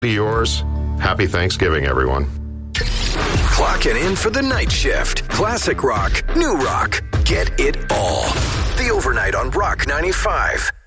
yours. Happy Thanksgiving, everyone. Clocking in for the night shift. Classic rock, new rock. Get it all. The Overnight on Rock 95.